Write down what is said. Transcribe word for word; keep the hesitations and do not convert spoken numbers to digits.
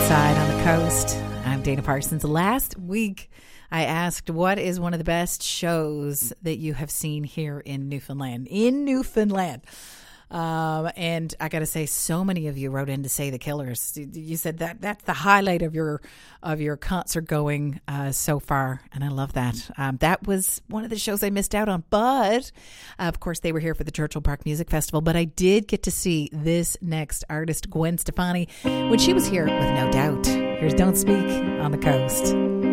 Side on the Coast. I'm Dana Parsons. Last week, I asked, what is one of the best shows that you have seen here in Newfoundland? In Newfoundland. Um, and I got to say, so many of you wrote in to say The Killers. You said that that's the highlight of your of your concert going uh, so far, and I love that. Um, that was one of the shows I missed out on, but uh, of course they were here for the Churchill Park Music Festival. But I did get to see this next artist, Gwen Stefani, when she was here with No Doubt. Here's Don't Speak on the Coast.